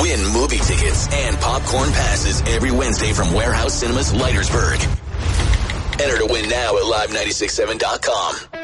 Win movie tickets and popcorn passes every Wednesday from Warehouse Cinemas, Leitersburg. Enter to win now at live967.com.